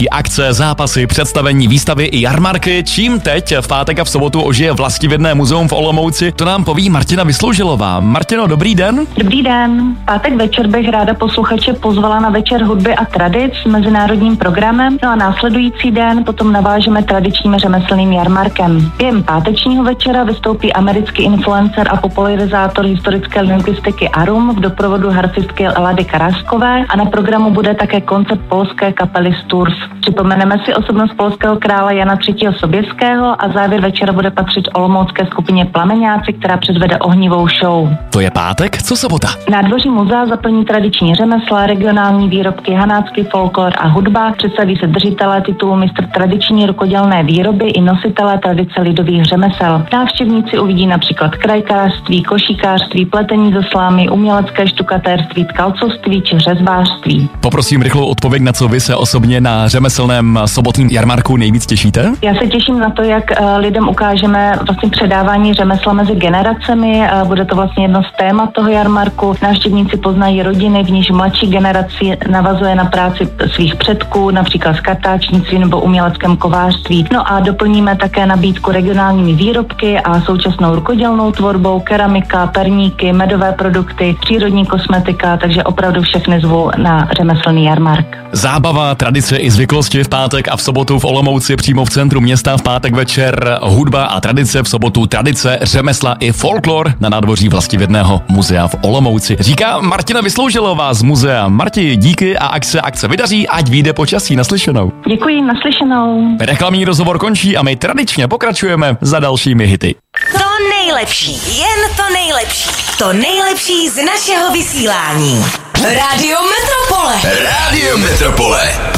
zážitky, akce, zápasy, představení, výstavy i jarmarky. Čím teď v pátek a v sobotu ožije Vlastivědné muzeum v Olomouci, to nám poví Martina Vysloužilová. Martino, dobrý den. Dobrý den. Pátek večer bych ráda posluchače pozvala na večer hudby a tradic s mezinárodním programem. No a následující den potom navážeme tradičním řemeslným jarmarkem. Během pátečního večera vystoupí americký influencer a popularizátor historické lingvistiky Arum v doprovodu harfistky Lady Karáskové a na programu bude také koncert polské kapely Sturs. Připomeneme si osobnost polského krále Jana III. Soběského a závěr večera bude patřit olomoucké skupině Plameňáci, která předvede ohnivou show. To je pátek, co sobota? Nádvoří muzea zaplní tradiční řemesla, regionální výrobky, hanácký folklor a hudba. Představí se držitelé titulu mistr tradiční rukodělné výroby i nositelé tradice lidových řemesel. Návštěvníci uvidí například krajkářství, košíkářství, pletení ze slámy, umělecké štukatérství, tkalcovství či řezbářství. Poprosím rychlou odpověď, na co vy se osobně na řemeslném sobotním jarmarku nejvíc těšíte? Já se těším na to, jak lidem ukážeme vlastně předávání řemesla mezi generacemi. Bude to vlastně jedno z témat toho jarmarku. Návštěvníci poznají rodiny, v níž mladší generaci navazuje na práci svých předků, například v kartáčnictví nebo uměleckém kovářství. No a doplníme také nabídku regionálními výrobky a současnou rukodělnou tvorbou, keramika, perníky, medové produkty, přírodní kosmetika, takže opravdu všechny zvu na řemeslný jarmark. Zábava, tradice i zvyklosti v pátek a v sobotu v Olomouci přímo v centru města. V pátek večer hudba a tradice, v sobotu tradice, řemesla i folklor na nádvoří Vlastivědného muzea v Olomouci. Říká Martina Vysloužilová z muzea. Marti, díky a akce vydaří, ať vyjde počasí. Naslyšenou. Děkuji, naslyšenou. Reklamní rozhovor končí a my tradičně pokračujeme za dalšími hity. To nejlepší, jen to nejlepší. To nejlepší z našeho vysílání. Rádio Metropole. Rádio Metropole.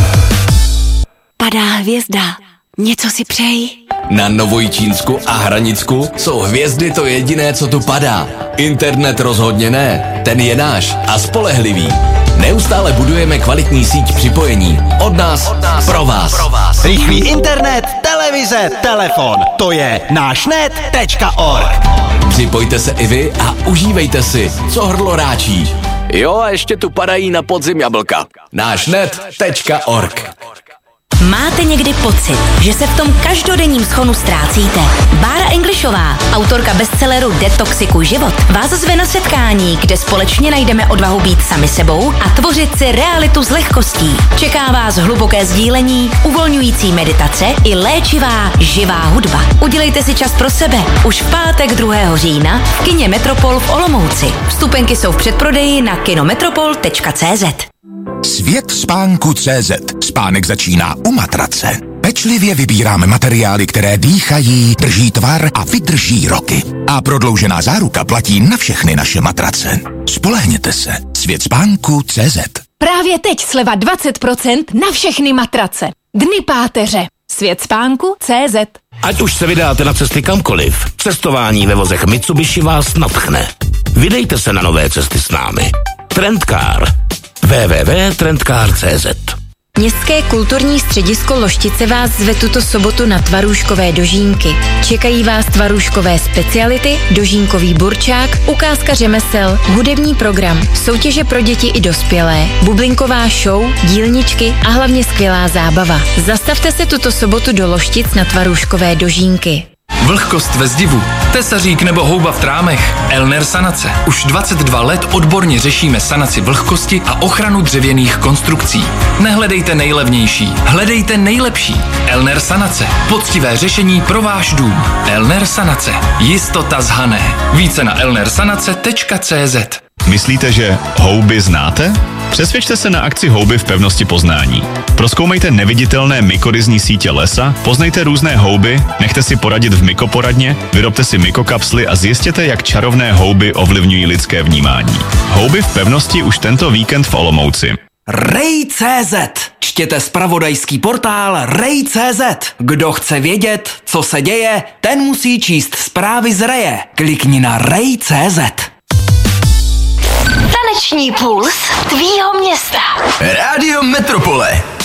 Padá hvězda. Něco si přeji. Na Novojičínsku a Hranicku jsou hvězdy to jediné, co tu padá. Internet rozhodně ne, ten je náš a spolehlivý. Neustále budujeme kvalitní síť připojení. Od nás pro vás. Rychlý internet, televize, telefon. To je nášnet.org. Připojte se i vy a užívejte si, co hrdlo ráčí. Jo, a ještě tu padají na podzim jablka. nášnet.org. Máte někdy pocit, že se v tom každodenním shonu ztrácíte? Bára Englishová, autorka bestselleru Detoxikuj život, vás zve na setkání, kde společně najdeme odvahu být sami sebou a tvořit si realitu s lehkostí. Čeká vás hluboké sdílení, uvolňující meditace i léčivá živá hudba. Udělejte si čas pro sebe už v pátek 2. října v kině Metropol v Olomouci. Vstupenky jsou v předprodeji na kinometropol.cz. Svět spánku.cz. Spánek začíná u matrace. Pečlivě vybíráme materiály, které dýchají, drží tvar a vydrží roky. A prodloužená záruka platí na všechny naše matrace. Spolehněte se. Svět spánku.cz. Právě teď sleva 20% na všechny matrace. Dny páteře. Svět spánku.cz. Ať už se vydáte na cesty kamkoliv, cestování ve vozech Mitsubishi vás nadchne. Vydejte se na nové cesty s námi. Trendcar. www.trendcar.cz. Městské kulturní středisko Loštice vás zve tuto sobotu na tvarůžkové dožínky. Čekají vás tvarůžkové speciality, dožínkový burčák, ukázka řemesel, hudební program, soutěže pro děti i dospělé, bublinková show, dílničky a hlavně skvělá zábava. Zastavte se tuto sobotu do Loštic na tvarůžkové dožínky. Vlhkost ve zdivu, tesařík nebo houba v trámech, Elner Sanace. Už 22 let odborně řešíme sanaci vlhkosti a ochranu dřevěných konstrukcí. Nehledejte nejlevnější, hledejte nejlepší. Elner Sanace. Poctivé řešení pro váš dům. Elner Sanace. Jistota z Hané. Více na elnersanace.cz. Myslíte, že houby znáte? Přesvědčte se na akci Houby v pevnosti Poznání. Prozkoumejte neviditelné mykorizní sítě lesa, poznejte různé houby, nechte si poradit v mykoporadně, vyrobte si mykokapsly a zjistěte, jak čarovné houby ovlivňují lidské vnímání. Houby v pevnosti už tento víkend v Olomouci. Rej.cz. Čtěte zpravodajský portál Rej.cz. Kdo chce vědět, co se děje, ten musí číst zprávy z Reje. Klikni na Rej.cz. Taneční puls tvýho města. Rádio Metropole.